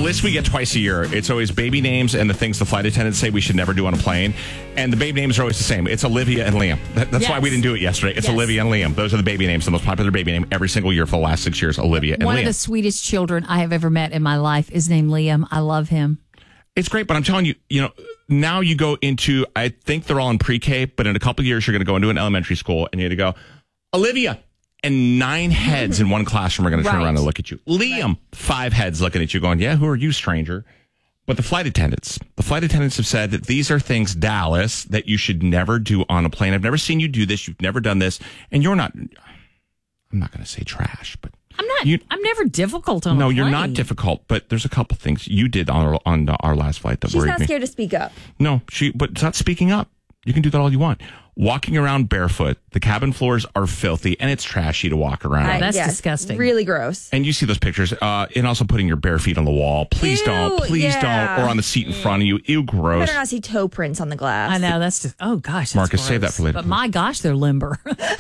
list we get twice a year. It's always baby names and the things the flight attendants say we should never do on a plane. And the baby names are always the same. It's Olivia and Liam. That's why we didn't do it yesterday. It's Olivia and Liam. Those are the baby names. The most popular baby name every single year for the last 6 years, Olivia and Liam. One of the sweetest children I have ever met in my life is named Liam. I love him. It's great, but I'm telling you, now you go into, I think they're all in pre-K, but in a couple of years, you're going to go into an elementary school and you're going to go, Olivia, and 9 heads in one classroom are going to turn around and look at you. Liam, 5 heads looking at you going, yeah, who are you, stranger? But the flight attendants have said that these are things, Dallas, that you should never do on a plane. I've never seen you do this. You've never done this. And you're not, I'm not going to say trash, but. I'm never difficult on a plane. No, you're not difficult, but there's a couple things you did on our last flight that worried me. She's not scared to speak up. No, but it's not speaking up. You can do that all you want. Walking around barefoot, the cabin floors are filthy, and it's trashy to walk around. That's disgusting. Really gross. And you see those pictures, and also putting your bare feet on the wall. Please don't, or on the seat in front of you. Ew, gross. Better not see toe prints on the glass. I know, that's just, oh gosh, that's Marcus, gross. save that for later. But my gosh, they're limber.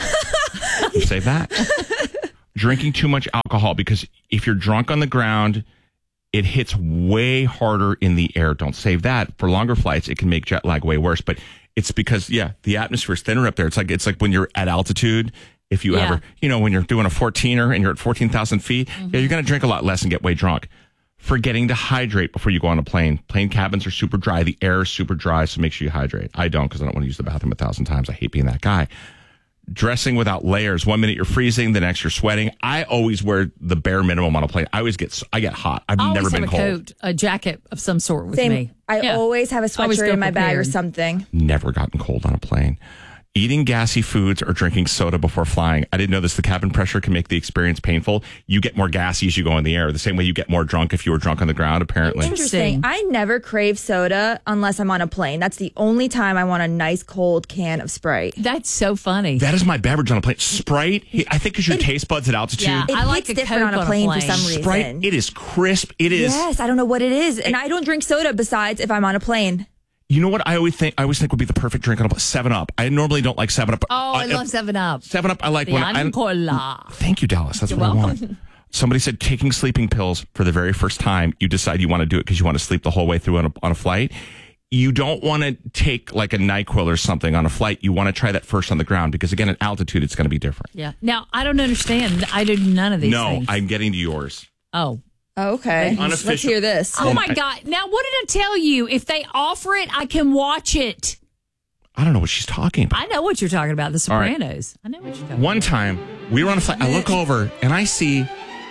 Save that. Drinking too much alcohol, because if you're drunk on the ground, it hits way harder in the air. Don't save that. For longer flights, it can make jet lag way worse. But it's because, the atmosphere is thinner up there. It's like when you're at altitude, if you ever, when you're doing a 14er and you're at 14,000 feet, you're going to drink a lot less and get way drunk. Forgetting to hydrate before you go on a plane. Plane cabins are super dry. The air is super dry, so make sure you hydrate. I don't, because I don't want to use the bathroom 1,000 times. I hate being that guy. Dressing without layers. 1 minute you're freezing, the next you're sweating. I always wear the bare minimum on a plane. I get hot. I've never been cold. Coat, a jacket of some sort with Same. me. I always have a sweatshirt in my bag or something. Never gotten cold on a plane. Eating gassy foods or drinking soda before flying. I didn't know this. The cabin pressure can make the experience painful. You get more gassy as you go in the air. The same way you get more drunk if you were drunk on the ground, apparently. Interesting. I never crave soda unless I'm on a plane. That's the only time I want a nice cold can of Sprite. That's so funny. That is my beverage on a plane. Sprite, I think because your taste buds at altitude. Yeah, I like it's different on a plane for some reason. Sprite, it is crisp. It is. Yes, I don't know what it is. And I don't drink soda besides if I'm on a plane. You know what I always think would be the perfect drink on a 7-Up. I normally don't like 7-Up. Oh, I love 7-Up. 7-Up, I like when I'm. Thank you, Dallas. That's what I want. Somebody said taking sleeping pills for the very first time, you decide you want to do it because you want to sleep the whole way through on a flight. You don't want to take like a NyQuil or something on a flight. You want to try that first on the ground because, again, at altitude, it's going to be different. Yeah. Now, I don't understand. I do none of these things. No, I'm getting to yours. Oh. Okay. Let's hear this. Oh, my God. Now, what did I tell you? If they offer it, I can watch it. I don't know what she's talking about. I know what you're talking about. The Sopranos. Right. I know what you're talking about. One time, we were on a flight. I look over, and I see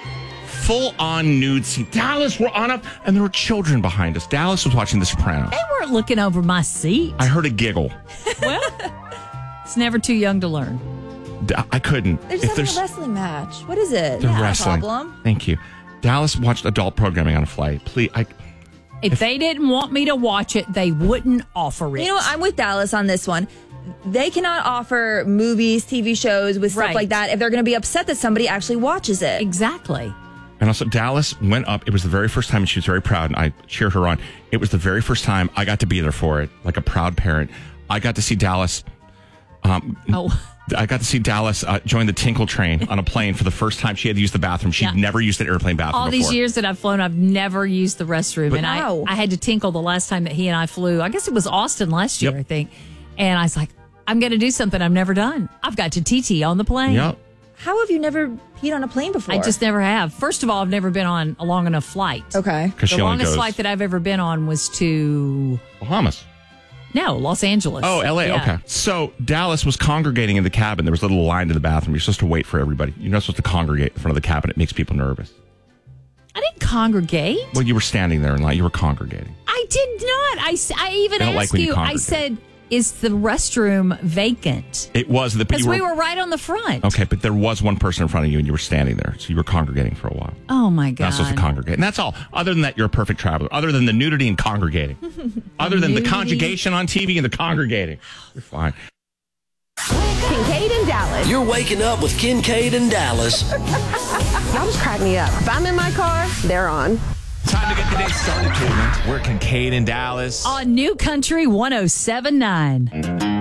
full-on nude scene. Dallas, we're on and there were children behind us. Dallas was watching The Sopranos. They weren't looking over my seat. I heard a giggle. Well, it's never too young to learn. I couldn't. They're just having a wrestling match. What is it? They're wrestling. Problem. Thank you. Dallas watched adult programming on a flight. Please, If they didn't want me to watch it, they wouldn't offer it. You know what? I'm with Dallas on this one. They cannot offer movies, TV shows with stuff like that if they're going to be upset that somebody actually watches it. Exactly. And also, Dallas went up. It was the very first time, and she was very proud, and I cheered her on. It was the very first time I got to be there for it, like a proud parent. I got to see Dallas. I got to see Dallas join the Tinkle train on a plane for the first time. She had to use the bathroom. She'd never used an airplane bathroom All before. these years that I've flown, I've never used the restroom. But, and I had to tinkle the last time that he and I flew. I guess it was Austin last year, I think. And I was like, I'm going to do something I've never done. I've got to TT on the plane. Yep. How have you never peed on a plane before? I just never have. First of all, I've never been on a long enough flight. Okay. The longest flight that I've ever been on was to... Bahamas. No, Los Angeles. Oh, L.A., okay. So Dallas was congregating in the cabin. There was a little line to the bathroom. You're supposed to wait for everybody. You're not supposed to congregate in front of the cabin. It makes people nervous. I didn't congregate. Well, you were standing there in line. You were congregating. I did not. I even asked you, I said, is the restroom vacant? It was. Because we were right on the front. Okay, but there was one person in front of you and you were standing there. So you were congregating for a while. Oh, my God. Not supposed to congregate. And that's all. Other than that, you're a perfect traveler. Other than the nudity and congregating. Other than the conjugation on TV and the congregating. You're fine. Kincaid and Dallas. You're waking up with Kincaid and Dallas. Y'all just crack me up. If I'm in my car, they're on. Time to get the day started, Caitlin. We're Kincaid and Dallas. On New Country 107.9.